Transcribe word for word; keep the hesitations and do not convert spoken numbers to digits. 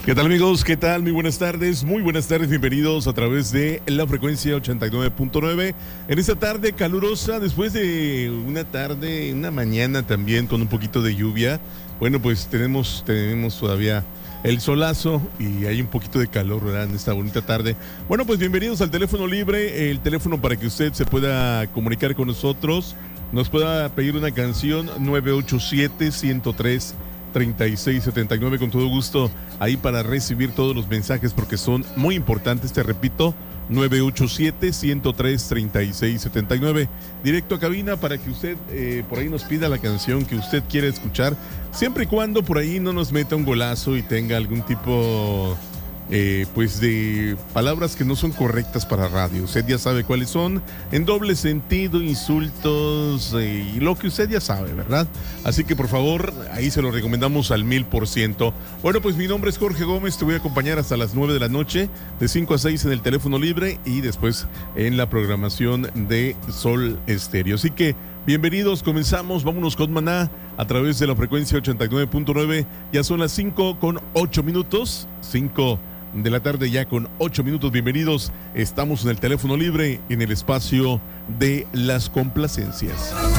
¿Qué tal, amigos? ¿Qué tal? Muy buenas tardes, muy buenas tardes, bienvenidos a través de la frecuencia ochenta y nueve punto nueve en esta tarde calurosa, después de una tarde, una mañana también con un poquito de lluvia. Bueno, pues tenemos, tenemos todavía el solazo y hay un poquito de calor, ¿verdad? En esta bonita tarde. Bueno, pues bienvenidos al teléfono libre, el teléfono para que usted se pueda comunicar con nosotros, nos pueda pedir una canción, nueve ocho siete, uno cero tres, treinta y seis setenta y nueve, con todo gusto ahí para recibir todos los mensajes porque son muy importantes, te repito, nueve ocho siete, uno cero tres, treinta y seis setenta y nueve, directo a cabina para que usted eh, por ahí nos pida la canción que usted quiere escuchar, siempre y cuando por ahí no nos meta un golazo y tenga algún tipo eh, pues de palabras que no son correctas para radio. Usted ya sabe cuáles son, en doble sentido, insultos eh, y lo que usted ya sabe, ¿verdad? Así que por favor, ahí se lo recomendamos al mil por ciento. Bueno, pues mi nombre es Jorge Gómez, te voy a acompañar hasta las nueve de la noche, de cinco a seis en el teléfono libre y después en la programación de Sol Estéreo. Así que bienvenidos, comenzamos, vámonos con Maná a través de la frecuencia ochenta y nueve punto nueve. Ya son las cinco con ocho minutos, cinco de la tarde ya con ocho minutos. Bienvenidos, estamos en el teléfono libre en el espacio de las complacencias.